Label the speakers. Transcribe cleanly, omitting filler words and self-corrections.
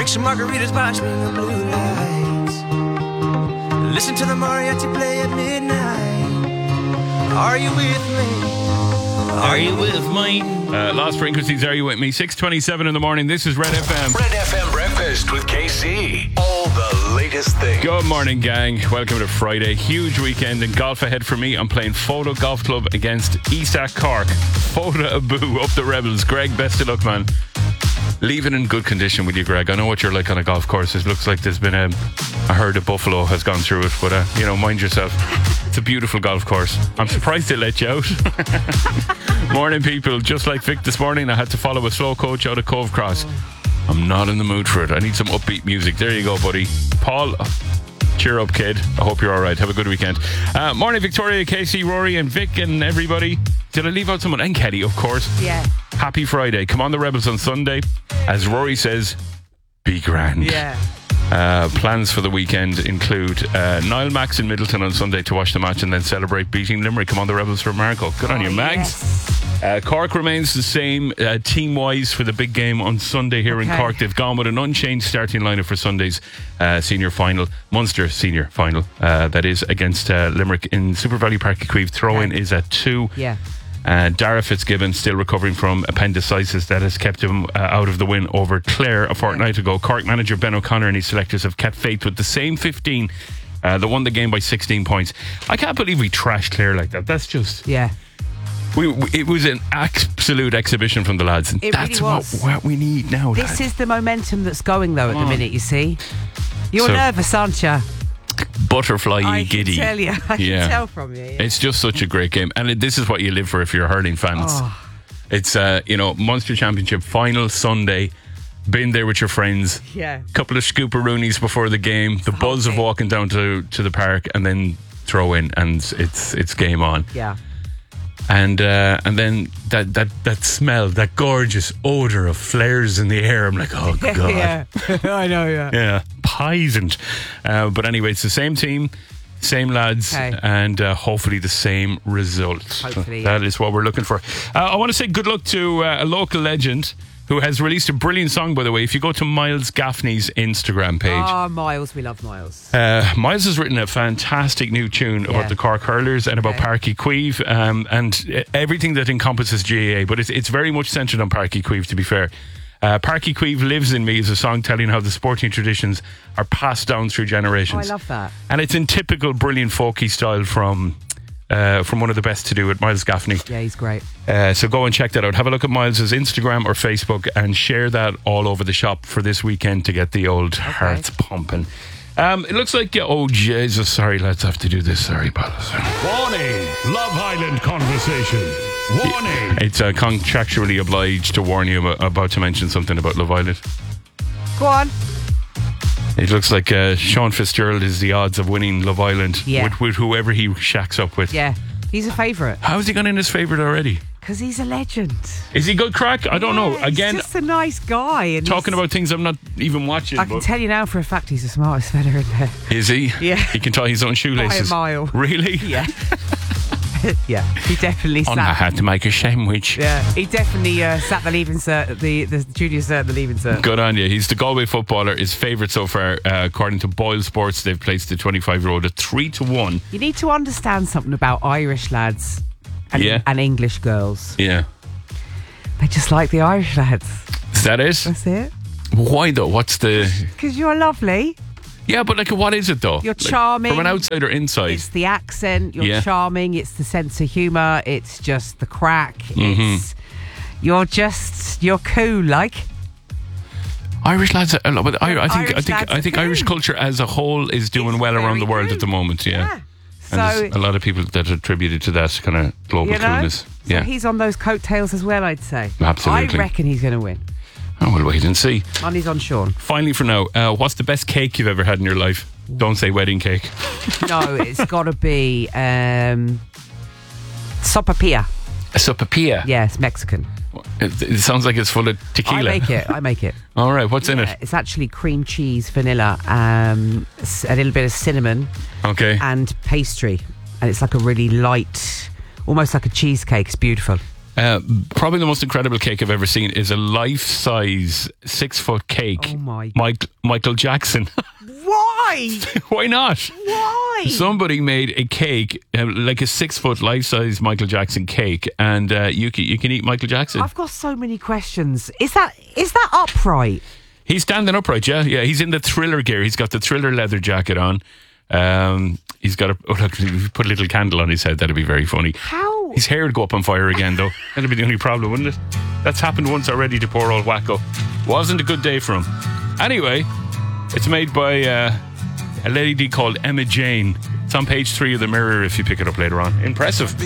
Speaker 1: Drink some margaritas, watch me in the blue lights. Listen to the mariachi play at midnight. Are you with me? Are you with me?
Speaker 2: Lost Frequencies, Are You With Me? 6:27 in the morning. This is Red FM.
Speaker 3: Red FM Breakfast with KC. All the latest things.
Speaker 2: Good morning, gang. Welcome to Friday. Huge weekend in golf ahead for me. I'm playing Photo Golf Club against Esac Cork. Photo Abu up the Rebels. Greg, best of luck, man. Leave it in good condition with you, Greg. I know what you're like on a golf course. It looks like there's been a herd of buffalo has gone through it, but mind yourself. It's a beautiful golf course. I'm surprised they let you out. Morning, people. Just like Vic this morning, I had to follow a slow coach out of Cove Cross. I'm not in the mood for it. I need some upbeat music. There you go, buddy. Paul, cheer up, kid. I hope you're all right. Have a good weekend. Morning, Victoria, Casey, Rory and Vic and everybody. Did I leave out someone? And Kelly, of course.
Speaker 4: Yeah.
Speaker 2: Happy Friday. Come on the Rebels on Sunday. As Rory says, be grand.
Speaker 4: Yeah.
Speaker 2: Plans for the weekend include Niall Max in Middleton on Sunday to watch the match and then celebrate beating Limerick. Come on the Rebels for Marco. Good on you, Mags. Yes. Cork remains the same team-wise for the big game on Sunday here in Cork. They've gone with an unchanged starting lineup for Sunday's senior final, Munster senior final, that is against Limerick in Super Valley Park Equive. Throw-in is at 2.
Speaker 4: Yeah.
Speaker 2: Dara Fitzgibbon still recovering from appendicitis that has kept him out of the win over Clare a fortnight ago. Cork manager Ben O'Connor and his selectors have kept faith with the same 15 that won the game by 16 points. I can't believe we trashed Clare like that. That's just...
Speaker 4: Yeah.
Speaker 2: It was an absolute exhibition from the lads. And that's
Speaker 4: really was.
Speaker 2: what we need now,
Speaker 4: This
Speaker 2: lads.
Speaker 4: is the momentum that's going, though, at the minute, you see. You're nervous, aren't you?
Speaker 2: Butterfly giddy.
Speaker 4: I can tell you. I can tell from you. Yeah.
Speaker 2: It's just such a great game. And this is what you live for if you're a hurling fans.
Speaker 4: Oh.
Speaker 2: It's, Munster Championship final Sunday. Been there with your friends.
Speaker 4: Yeah.
Speaker 2: Couple of scooperoonies before the game. The buzz of walking down to the park and then throw in and it's game on.
Speaker 4: Yeah.
Speaker 2: And then that smell, that gorgeous odour of flares in the air. I'm like, oh, God.
Speaker 4: Yeah. I know, yeah.
Speaker 2: Yeah, poisoned. But anyway, it's the same team, same lads, and hopefully the same results.
Speaker 4: Hopefully,
Speaker 2: That is what we're looking for. I want to say good luck to a local legend who has released a brilliant song, by the way. If you go to Miles Gaffney's Instagram page.
Speaker 4: Oh, Miles, we love Miles.
Speaker 2: Miles has written a fantastic new tune about the Cork Hurlers and about Páirc Uí Chaoimh and everything that encompasses GAA, but it's very much centred on Páirc Uí Chaoimh, to be fair. Páirc Uí Chaoimh Lives in Me is a song telling how the sporting traditions are passed down through generations.
Speaker 4: Oh, I love that.
Speaker 2: And it's in typical brilliant folky style from one of the best to do it, Miles Gaffney.
Speaker 4: Yeah, he's great.
Speaker 2: So go and check that out. Have a look at Miles's Instagram or Facebook and share that all over the shop for this weekend to get the old hearts pumping. It looks like, oh Jesus, sorry lads, I have to do this. Sorry, pal.
Speaker 5: Warning, Love Island conversation. Warning.
Speaker 2: It's contractually obliged to warn you about to mention something about Love Island.
Speaker 4: Go on.
Speaker 2: It looks like Sean Fitzgerald is the odds of winning Love Island with whoever he shacks up with.
Speaker 4: Yeah, he's a favourite.
Speaker 2: How's he gone in as favourite already?
Speaker 4: Because he's a legend.
Speaker 2: Is he good crack? I don't know. Again,
Speaker 4: he's just a nice guy. And
Speaker 2: talking about things I'm not even watching.
Speaker 4: I can tell you now for a fact he's the smartest fella in there.
Speaker 2: Is he?
Speaker 4: Yeah.
Speaker 2: He can tie his own shoelaces.
Speaker 4: By a mile.
Speaker 2: Really?
Speaker 4: Yeah. Yeah, he definitely sat.
Speaker 2: I had to make a sandwich.
Speaker 4: Yeah, he definitely sat the leaving cert, the junior cert, the leaving cert.
Speaker 2: Good on you. He's the Galway footballer, his favourite so far. According to Boyle Sports, they've placed the 25-year-old at 3-1.
Speaker 4: You need to understand something about Irish lads and English girls.
Speaker 2: Yeah.
Speaker 4: They just like the Irish lads.
Speaker 2: Is that it?
Speaker 4: That's it.
Speaker 2: Why though? What's the...
Speaker 4: Because you're lovely.
Speaker 2: Yeah, but like, what is it though?
Speaker 4: You're charming.
Speaker 2: From an outsider inside.
Speaker 4: It's the accent. You're charming. It's the sense of humour. It's just the crack. It's you're cool, like.
Speaker 2: Irish lads, but I think Irish culture as a whole is doing well around the world at the moment. Yeah.
Speaker 4: So
Speaker 2: and there's a lot of people that attribute it to that kind of global coolness.
Speaker 4: So he's on those coattails as well, I'd say.
Speaker 2: Absolutely.
Speaker 4: I reckon he's going to win.
Speaker 2: Oh, we'll wait and see.
Speaker 4: Money's on Sean.
Speaker 2: Finally, for now, what's the best cake you've ever had in your life? Don't say wedding cake.
Speaker 4: No, it's got to be sopapilla.
Speaker 2: A sopapilla?
Speaker 4: Yeah, it's Mexican.
Speaker 2: It sounds like it's full of tequila.
Speaker 4: I make it.
Speaker 2: All right, what's in it?
Speaker 4: It's actually cream cheese, vanilla, a little bit of cinnamon, and pastry. And it's like a really light, almost like a cheesecake. It's beautiful.
Speaker 2: Probably the most incredible cake I've ever seen is a life-size 6-foot cake.
Speaker 4: Oh my.
Speaker 2: Michael Jackson.
Speaker 4: Why?
Speaker 2: Why not?
Speaker 4: Why?
Speaker 2: Somebody made a cake, like a 6-foot life-size Michael Jackson cake, and you can eat Michael Jackson.
Speaker 4: I've got so many questions. Is that upright?
Speaker 2: He's standing upright, yeah. He's in the Thriller gear. He's got the Thriller leather jacket on. He's got put a little candle on his head. That'd be very funny.
Speaker 4: How?
Speaker 2: His hair would go up on fire again, though. That'd be the only problem, wouldn't it? That's happened once already to poor old Wacko. Wasn't a good day for him. Anyway, it's made by a lady called Emma Jane. It's on page 3 of the Mirror if you pick it up later on. Impressive.